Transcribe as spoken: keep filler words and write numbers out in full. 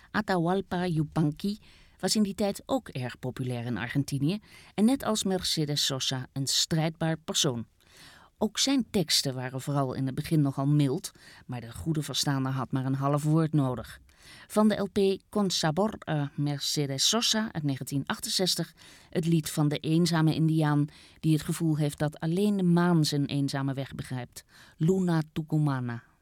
Atahualpa Yupanqui was in die tijd ook erg populair in Argentinië en net als Mercedes Sosa een strijdbaar persoon. Ook zijn teksten waren vooral in het begin nogal mild, maar de goede verstaander had maar een half woord nodig. Van de L P Con Sabor a Mercedes Sosa uit negentien achtenzestig het lied van de eenzame indiaan die het gevoel heeft dat alleen de maan zijn eenzame weg begrijpt, Luna Tucumana.